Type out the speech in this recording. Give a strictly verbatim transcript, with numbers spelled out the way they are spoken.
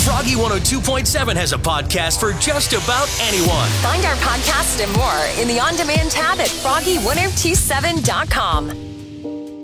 Froggy one oh two point seven has a podcast for just about anyone. Find our podcast and more in the On Demand tab at froggy ten twenty-seven dot com.